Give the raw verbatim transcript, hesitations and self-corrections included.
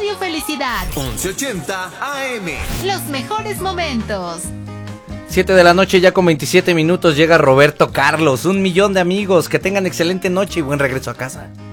Radio Felicidad. once ochenta A M. Los mejores momentos. siete de la noche ya con veintisiete minutos llega Roberto Carlos. Un millón de amigos. Que tengan excelente noche y buen regreso a casa.